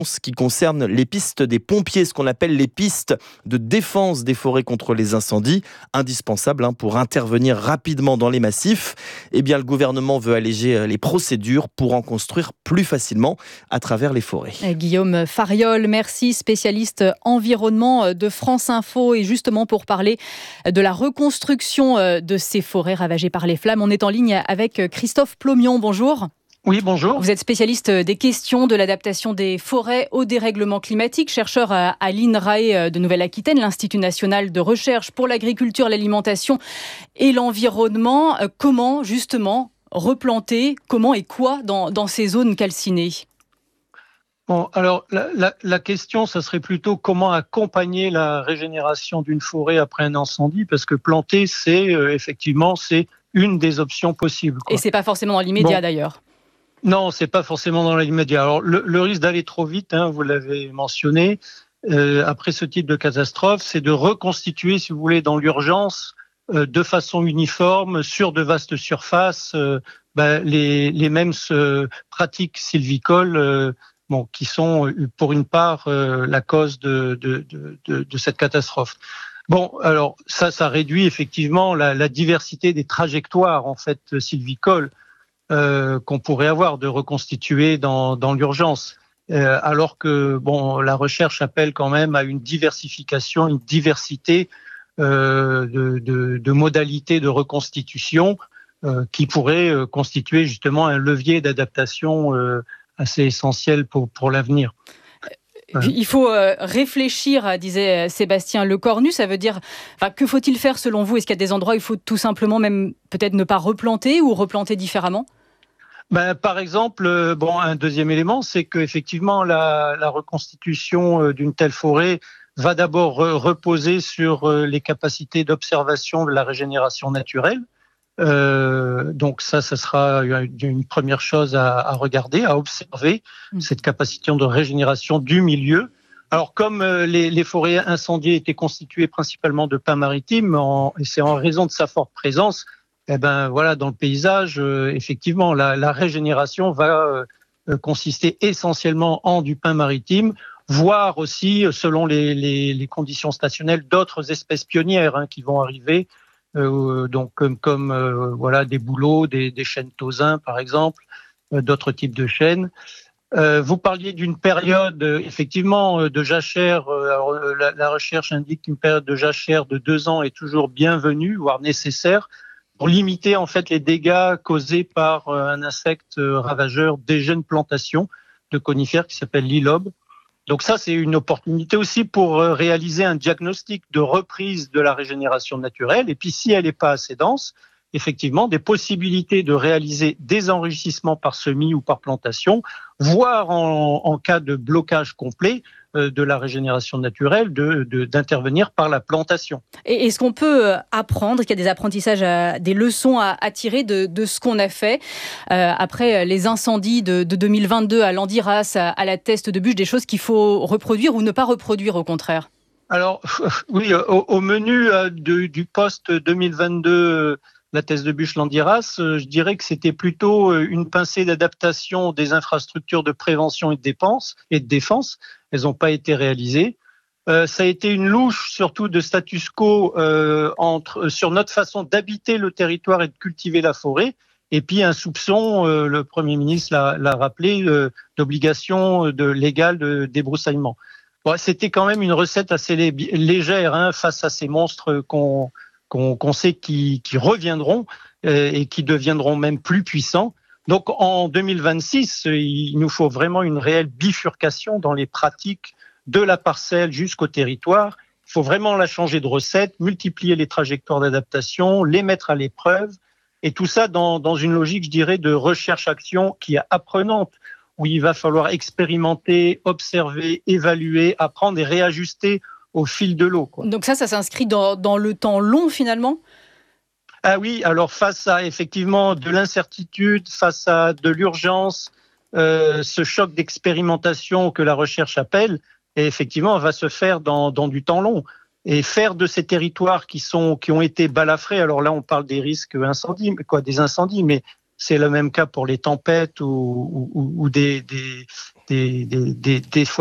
Ce qui concerne les pistes des pompiers, ce qu'on appelle les pistes de défense des forêts contre les incendies, indispensables pour intervenir rapidement dans les massifs. Eh bien, le gouvernement veut alléger les procédures pour en construire plus facilement à travers les forêts. Guillaume Fariol, merci, spécialiste environnement de France Info. Et justement, pour parler de la reconstruction de ces forêts ravagées par les flammes, on est en ligne avec Christophe Plomion. Bonjour. Oui, bonjour. Vous êtes spécialiste des questions de l'adaptation des forêts au dérèglement climatique, chercheur à l'INRAE de Nouvelle-Aquitaine, l'Institut national de recherche pour l'agriculture, l'alimentation et l'environnement. Comment, justement, replanter, comment et quoi dans ces zones calcinées ? Bon, alors la question, ça serait plutôt comment accompagner la régénération d'une forêt après un incendie, parce que planter, c'est une des options possibles, quoi. Et c'est pas forcément dans l'immédiat d'ailleurs. Non, c'est pas forcément dans l'immédiat. Alors le risque d'aller trop vite, vous l'avez mentionné, après ce type de catastrophe, c'est de reconstituer, si vous voulez, dans l'urgence, de façon uniforme, sur de vastes surfaces, les mêmes pratiques sylvicoles, qui sont pour une part la cause de cette catastrophe. Bon, alors ça réduit effectivement la diversité des trajectoires en fait sylvicoles qu'on pourrait avoir de reconstituer dans l'urgence, alors que la recherche appelle quand même à une diversification, une diversité de modalités de reconstitution qui pourrait constituer justement un levier d'adaptation assez essentiel pour l'avenir. Il faut réfléchir, disait Sébastien Lecornu. Ça veut dire, que faut-il faire selon vous ? Est-ce qu'il y a des endroits où il faut tout simplement même peut-être ne pas replanter ou replanter différemment ? Par exemple, un deuxième élément, c'est qu'effectivement la reconstitution d'une telle forêt va d'abord reposer sur les capacités d'observation de la régénération naturelle. Donc ça sera une première chose à regarder, à observer cette capacité de régénération du milieu. Alors comme les forêts incendiées étaient constituées principalement de pins maritimes, et c'est en raison de sa forte présence, dans le paysage, effectivement, la régénération va consister essentiellement en du pin maritime, voire aussi, selon les conditions stationnelles, d'autres espèces pionnières qui vont arriver, comme des bouleaux, des chênes tausins, par exemple, d'autres types de chênes. Vous parliez d'une période, effectivement, de jachère. La recherche indique qu'une période de jachère de 2 ans est toujours bienvenue, voire nécessaire, pour limiter en fait les dégâts causés par un insecte ravageur des jeunes plantations de conifères qui s'appelle l'ilobe. Donc ça, c'est une opportunité aussi pour réaliser un diagnostic de reprise de la régénération naturelle. Et puis si elle n'est pas assez dense, effectivement, des possibilités de réaliser des enrichissements par semis ou par plantation, voire en cas de blocage complet de la régénération naturelle, d'intervenir par la plantation. Et est-ce qu'on peut apprendre, qu'il y a des apprentissages, des leçons à tirer de ce qu'on a fait après les incendies de 2022 à Landiras, à la Teste de Buch, des choses qu'il faut reproduire ou ne pas reproduire au contraire ? Alors oui, au menu du post 2022, la Teste de Buch Landiras, je dirais que c'était plutôt une pincée d'adaptation des infrastructures de prévention et de défense. Elles n'ont pas été réalisées. Ça a été une louche surtout de status quo sur notre façon d'habiter le territoire et de cultiver la forêt. Et puis un soupçon, le Premier ministre l'a rappelé, d'obligation légale de débroussaillement. Bon, c'était quand même une recette assez légère face à ces monstres qu'on sait qui reviendront et qui deviendront même plus puissants. Donc en 2026, il nous faut vraiment une réelle bifurcation dans les pratiques de la parcelle jusqu'au territoire. Il faut vraiment la changer de recette, multiplier les trajectoires d'adaptation, les mettre à l'épreuve, et tout ça dans une logique, je dirais, de recherche-action qui est apprenante, où il va falloir expérimenter, observer, évaluer, apprendre et réajuster au fil de l'eau, quoi. Donc ça s'inscrit dans le temps long finalement ? Ah oui, alors face à effectivement de l'incertitude, face à de l'urgence, ce choc d'expérimentation que la recherche appelle, et effectivement va se faire dans du temps long. Et faire de ces territoires qui ont été balafrés, alors là on parle des risques des incendies, mais c'est le même cas pour les tempêtes ou des des